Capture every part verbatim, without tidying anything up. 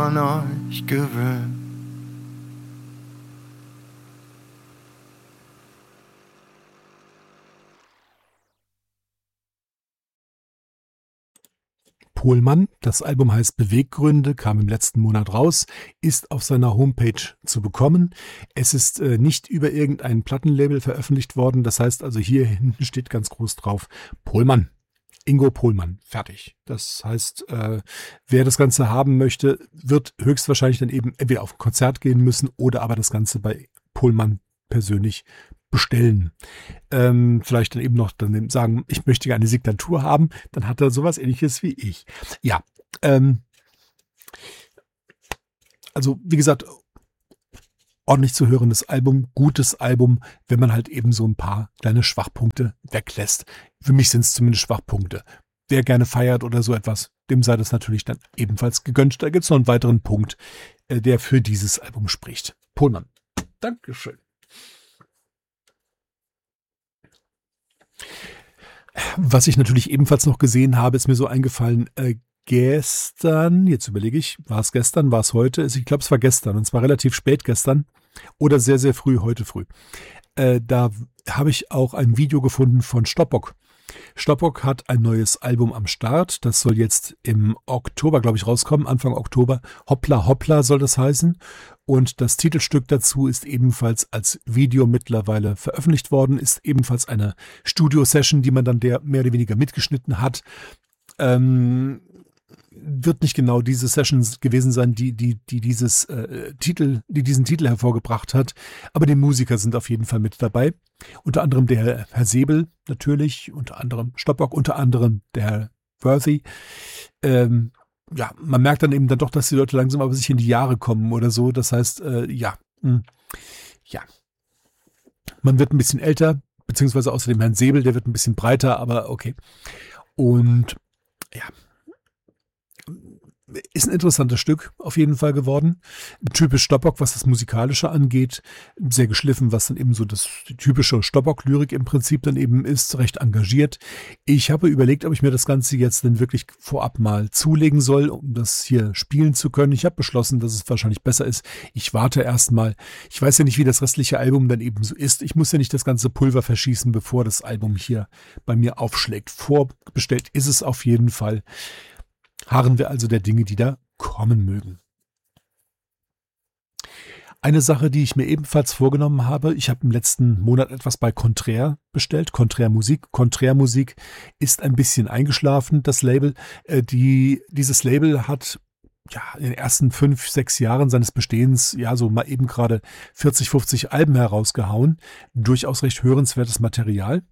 an euch gewöhnt. Pohlmann, das Album heißt Beweggründe, kam im letzten Monat raus, ist auf seiner Homepage zu bekommen. Es ist äh, nicht über irgendein Plattenlabel veröffentlicht worden, das heißt also hier hinten steht ganz groß drauf Pohlmann. Ingo Pohlmann, fertig. Das heißt, äh, wer das Ganze haben möchte, wird höchstwahrscheinlich dann eben entweder auf ein Konzert gehen müssen oder aber das Ganze bei Pohlmann persönlich bestellen. Ähm, vielleicht dann eben noch dann sagen, ich möchte gerne eine Signatur haben, dann hat er sowas Ähnliches wie ich. Ja, ähm, also wie gesagt, ordentlich zu hörendes Album, gutes Album, wenn man halt eben so ein paar kleine Schwachpunkte weglässt. Für mich sind es zumindest Schwachpunkte. Wer gerne feiert oder so etwas, dem sei das natürlich dann ebenfalls gegönnt. Da gibt es noch einen weiteren Punkt, äh, der für dieses Album spricht. Pohlmann, Dankeschön. Was ich natürlich ebenfalls noch gesehen habe, ist mir so eingefallen, äh, gestern, jetzt überlege ich, war es gestern, war es heute? Ich glaube, es war gestern und zwar relativ spät gestern oder sehr, sehr früh, heute früh. Äh, da habe ich auch ein Video gefunden von Stopbock. Stopbock hat ein neues Album am Start. Das soll jetzt im Oktober, glaube ich, rauskommen. Anfang Oktober. Hoppla Hoppla soll das heißen. Und das Titelstück dazu ist ebenfalls als Video mittlerweile veröffentlicht worden. Ist ebenfalls eine Studio-Session, die man dann der mehr oder weniger mitgeschnitten hat. Ähm, wird nicht genau diese Session gewesen sein, die, die, die dieses äh, Titel, die diesen Titel hervorgebracht hat. Aber die Musiker sind auf jeden Fall mit dabei. Unter anderem der Herr Säbel natürlich, unter anderem Stopbock, unter anderem der Herr Worthy. Ähm, ja, man merkt dann eben dann doch, dass die Leute langsam aber sich in die Jahre kommen oder so. Das heißt, äh, ja, mh, ja, man wird ein bisschen älter, beziehungsweise außer dem Herrn Säbel, der wird ein bisschen breiter, aber okay. Und ja, ist ein interessantes Stück auf jeden Fall geworden. Typisch Stopbock, was das Musikalische angeht. Sehr geschliffen, was dann eben so das die typische Stopbock-Lyrik im Prinzip dann eben ist. Recht engagiert. Ich habe überlegt, ob ich mir das Ganze jetzt dann wirklich vorab mal zulegen soll, um das hier spielen zu können. Ich habe beschlossen, dass es wahrscheinlich besser ist. Ich warte erstmal. Ich weiß ja nicht, wie das restliche Album dann eben so ist. Ich muss ja nicht das ganze Pulver verschießen, bevor das Album hier bei mir aufschlägt. Vorbestellt ist es auf jeden Fall. Harren wir also der Dinge, die da kommen mögen. Eine Sache, die ich mir ebenfalls vorgenommen habe, ich habe im letzten Monat etwas bei Contraire bestellt, Contraire Musik. Contraire Musik ist ein bisschen eingeschlafen, das Label. Äh, die, dieses Label hat ja in den ersten fünf, sechs Jahren seines Bestehens ja so mal eben gerade vierzig, fünfzig Alben herausgehauen. Durchaus recht hörenswertes Material.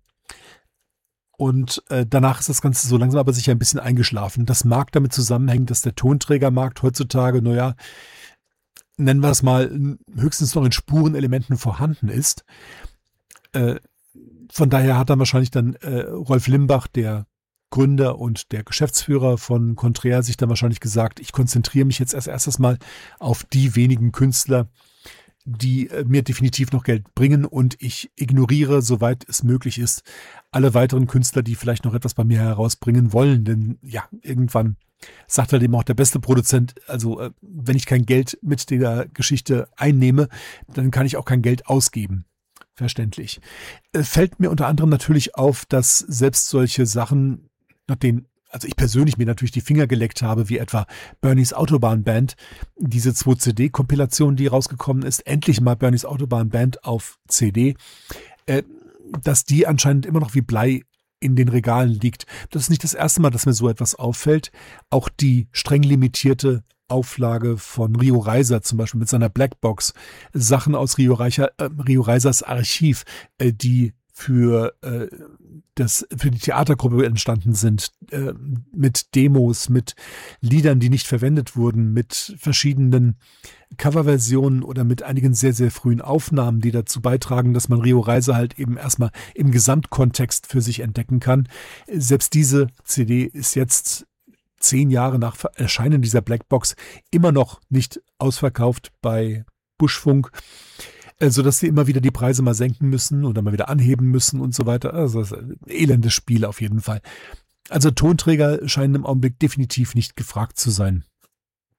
Und äh, danach ist das Ganze so langsam aber sicher ein bisschen eingeschlafen. Das mag damit zusammenhängen, dass der Tonträgermarkt heutzutage, naja, nennen wir es mal, höchstens noch in Spurenelementen vorhanden ist. Äh, von daher hat dann wahrscheinlich dann äh, Rolf Limbach, der Gründer und der Geschäftsführer von Contraire, sich dann wahrscheinlich gesagt, ich konzentriere mich jetzt erst erstes mal auf die wenigen Künstler, die mir definitiv noch Geld bringen und ich ignoriere, soweit es möglich ist, alle weiteren Künstler, die vielleicht noch etwas bei mir herausbringen wollen. Denn ja, irgendwann sagt halt eben auch der beste Produzent, also wenn ich kein Geld mit der Geschichte einnehme, dann kann ich auch kein Geld ausgeben. Verständlich. Fällt mir unter anderem natürlich auf, dass selbst solche Sachen, nach denen also ich persönlich mir natürlich die Finger geleckt habe, wie etwa Bernies Autobahn-Band, diese zwei C D-Kompilation, die rausgekommen ist, endlich mal Bernies Autobahn-Band auf C D, äh, dass die anscheinend immer noch wie Blei in den Regalen liegt. Das ist nicht das erste Mal, dass mir so etwas auffällt. Auch die streng limitierte Auflage von Rio Reiser, zum Beispiel mit seiner Blackbox, Sachen aus Rio, Reicher, äh, Rio Reisers Archiv, äh, die für äh, das für die Theatergruppe entstanden sind, äh, mit Demos, mit Liedern, die nicht verwendet wurden, mit verschiedenen Coverversionen oder mit einigen sehr, sehr frühen Aufnahmen, die dazu beitragen, dass man Rio Reiser halt eben erstmal im Gesamtkontext für sich entdecken kann. Selbst diese C D ist jetzt zehn Jahre nach Erscheinen dieser Blackbox immer noch nicht ausverkauft bei Buschfunk, sodass sie immer wieder die Preise mal senken müssen oder mal wieder anheben müssen und so weiter. Also das ist ein elendes Spiel auf jeden Fall. Also Tonträger scheinen im Augenblick definitiv nicht gefragt zu sein.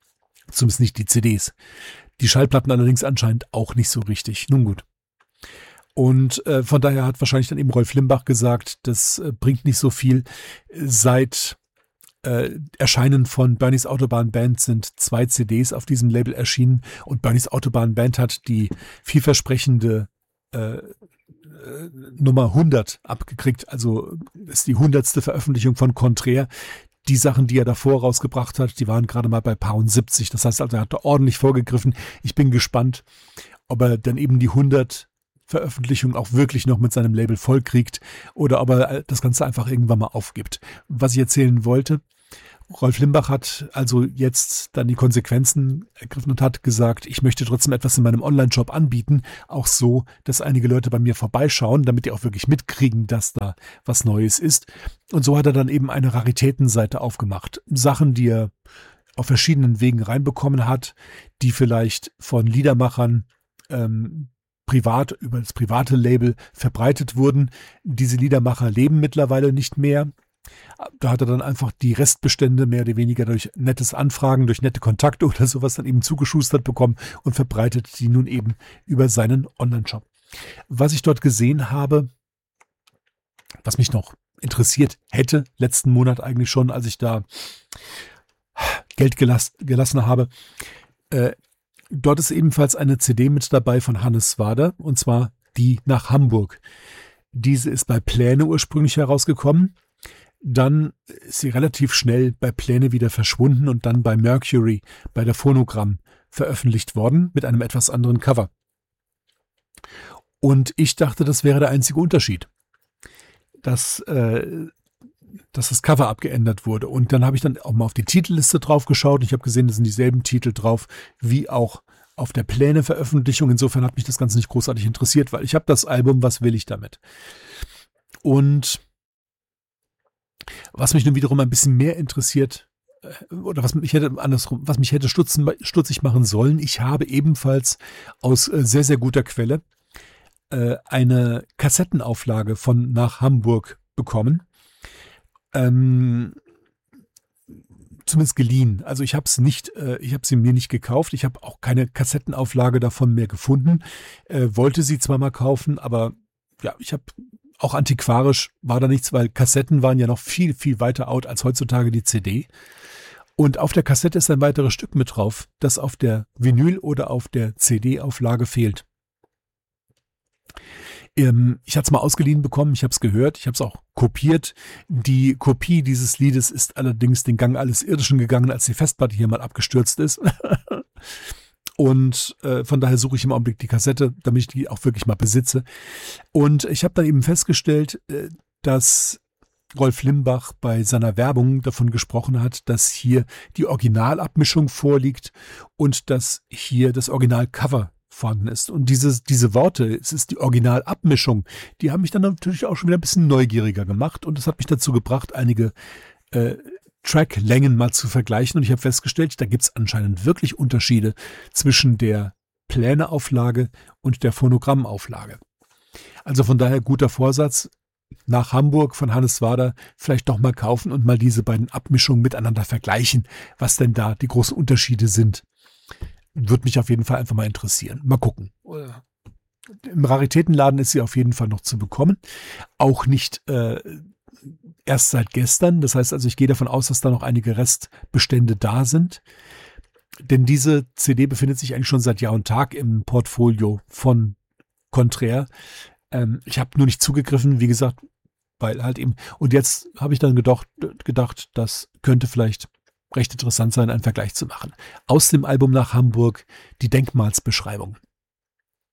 Zumindest nicht die C Ds. Die Schallplatten allerdings anscheinend auch nicht so richtig. Nun gut. Und äh, von daher hat wahrscheinlich dann eben Rolf Limbach gesagt, das äh, bringt nicht so viel. Seit äh, Erscheinen von Bernie's Autobahn Band sind zwei C Ds auf diesem Label erschienen und Bernie's Autobahn Band hat die vielversprechende äh, äh, Nummer hundert abgekriegt. Also ist die hundertste Veröffentlichung von Contraire. Die Sachen, die er davor rausgebracht hat, die waren gerade mal bei Paar siebzig. Das heißt also, er hat da ordentlich vorgegriffen. Ich bin gespannt, ob er dann eben die hundert Veröffentlichungen auch wirklich noch mit seinem Label vollkriegt oder ob er das Ganze einfach irgendwann mal aufgibt. Was ich erzählen wollte, Rolf Limbach hat also jetzt dann die Konsequenzen ergriffen und hat gesagt, ich möchte trotzdem etwas in meinem Online-Shop anbieten, auch so, dass einige Leute bei mir vorbeischauen, damit die auch wirklich mitkriegen, dass da was Neues ist. Und so hat er dann eben eine Raritätenseite aufgemacht. Sachen, die er auf verschiedenen Wegen reinbekommen hat, die vielleicht von Liedermachern ähm, privat, über das private Label verbreitet wurden. Diese Liedermacher leben mittlerweile nicht mehr. Da hat er dann einfach die Restbestände mehr oder weniger durch nettes Anfragen, durch nette Kontakte oder sowas dann eben zugeschustert bekommen und verbreitet die nun eben über seinen Online-Shop. Was ich dort gesehen habe, was mich noch interessiert hätte, letzten Monat eigentlich schon, als ich da Geld gelass, gelassen habe, äh, dort ist ebenfalls eine C D mit dabei von Hannes Wader, und zwar die nach Hamburg. Diese ist bei Pläne ursprünglich herausgekommen. Dann ist sie relativ schnell bei Pläne wieder verschwunden und dann bei Mercury, bei der Phonogramm, veröffentlicht worden mit einem etwas anderen Cover. Und ich dachte, das wäre der einzige Unterschied, dass, äh, dass das Cover abgeändert wurde. Und dann habe ich dann auch mal auf die Titelliste drauf geschaut und ich habe gesehen, da sind dieselben Titel drauf wie auch auf der Pläne-Veröffentlichung. Insofern hat mich das Ganze nicht großartig interessiert, weil ich habe das Album, was will ich damit? Und was mich nun wiederum ein bisschen mehr interessiert, oder was mich hätte andersrum, was mich hätte stutzen, stutzig machen sollen, ich habe ebenfalls aus äh, sehr, sehr guter Quelle äh, eine Kassettenauflage von Nach Hamburg bekommen. Ähm, zumindest geliehen. Also ich habe es nicht, äh, ich habe sie mir nicht gekauft. Ich habe auch keine Kassettenauflage davon mehr gefunden. Äh, wollte sie zwar mal kaufen, aber ja, ich habe auch antiquarisch war da nichts, weil Kassetten waren ja noch viel, viel weiter out als heutzutage die C D. Und auf der Kassette ist ein weiteres Stück mit drauf, das auf der Vinyl- oder auf der C D-Auflage fehlt. Ähm, ich hatte es mal ausgeliehen bekommen, ich habe es gehört, ich habe es auch kopiert. Die Kopie dieses Liedes ist allerdings den Gang alles Irdischen gegangen, als die Festplatte hier mal abgestürzt ist. Und äh, von daher suche ich im Augenblick die Kassette, damit ich die auch wirklich mal besitze. Und ich habe dann eben festgestellt, äh, dass Rolf Limbach bei seiner Werbung davon gesprochen hat, dass hier die Originalabmischung vorliegt und dass hier das Originalcover vorhanden ist. Und diese, diese Worte, es ist die Originalabmischung, die haben mich dann natürlich auch schon wieder ein bisschen neugieriger gemacht. Und das hat mich dazu gebracht, einige äh, Tracklängen mal zu vergleichen und ich habe festgestellt, da gibt es anscheinend wirklich Unterschiede zwischen der Pläneauflage und der Phonogrammauflage. Also von daher guter Vorsatz, Nach Hamburg von Hannes Wader vielleicht doch mal kaufen und mal diese beiden Abmischungen miteinander vergleichen, was denn da die großen Unterschiede sind. Würde mich auf jeden Fall einfach mal interessieren. Mal gucken. Im Raritätenladen ist sie auf jeden Fall noch zu bekommen. Auch nicht äh, erst seit gestern. Das heißt also, ich gehe davon aus, dass da noch einige Restbestände da sind. Denn diese C D befindet sich eigentlich schon seit Jahr und Tag im Portfolio von Contraire. Ähm, ich habe nur nicht zugegriffen, wie gesagt, weil halt eben. Und jetzt habe ich dann gedacht, gedacht, das könnte vielleicht recht interessant sein, einen Vergleich zu machen. Aus dem Album Nach Hamburg, die Denkmalsbeschreibung.